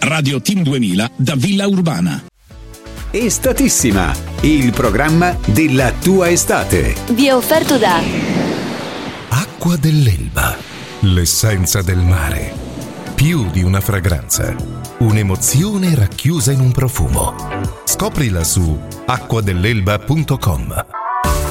Radio Team 2000 da Villa Urbana. Estatissima, il programma della tua estate. Vi è offerto da Acqua dell'Elba, l'essenza del mare. Più di una fragranza, un'emozione racchiusa in un profumo. Scoprila su acquadell'elba.com.